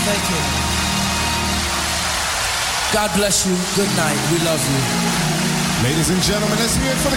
Thank you. God bless you. Good night. We love you. Ladies and gentlemen, let's hear it for the